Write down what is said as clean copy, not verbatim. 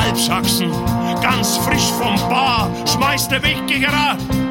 Kalbsachsen, ganz frisch vom Bar, schmeißt der Weggeher